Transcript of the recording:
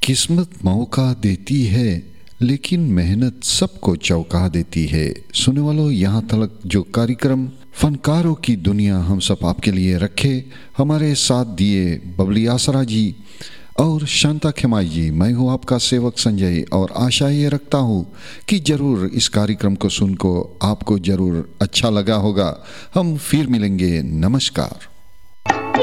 किस्मत मौका देती है लेकिन मेहनत सबको चौंका देती है। सुनने वालों, यहाँ तक जो कार्यक्रम फनकारों की दुनिया हम सब आपके लिए रखे, हमारे साथ दिए बबली आसरा जी और शांता खेमाई जी। मैं हूँ आपका सेवक संजय और आशा ये रखता हूँ कि ज़रूर इस कार्यक्रम को सुनको आपको ज़रूर अच्छा लगा होगा। हम फिर मिलेंगे। नमस्कार।